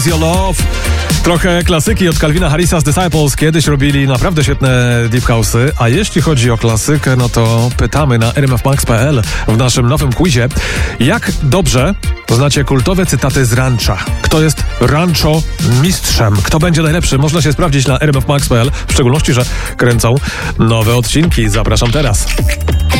Your Love. Trochę klasyki od Calvina Harris'a z Disciples. Kiedyś robili naprawdę świetne deep house'y, a jeśli chodzi o klasykę, no to pytamy na rmfmax.pl w naszym nowym quizie, jak dobrze znacie kultowe cytaty z Rancha. Kto jest Rancho mistrzem? Kto będzie najlepszy? Można się sprawdzić na rmfmax.pl, w szczególności, że kręcą nowe odcinki. Zapraszam teraz.